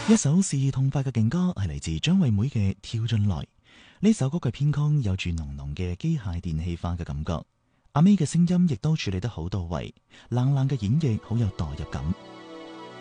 一首肆意痛快嘅勁歌係嚟自張惠妹嘅《跳進來》。呢首歌嘅編曲有住濃濃嘅機械電氣化嘅感覺，阿 May 嘅聲音亦都處理得好到位，冷冷嘅演繹好有代入感。